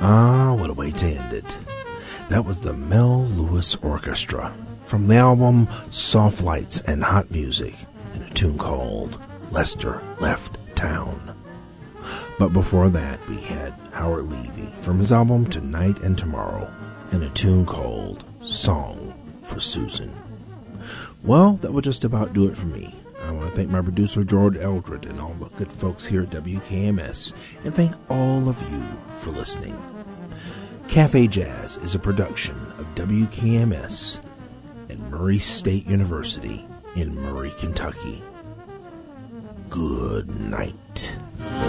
What a way to end it. That was the Mel Lewis Orchestra from the album Soft Lights and Hot Music in a tune called Lester Left Town. But before that, we had Howard Levy from his album Tonight and Tomorrow in a tune called Song for Susan. Well, that will just about do it for me. I want to thank my producer, George Eldred, and all the good folks here at WKMS, and thank all of you for listening. Cafe Jazz is a production of WKMS and Murray State University in Murray, Kentucky. Good night.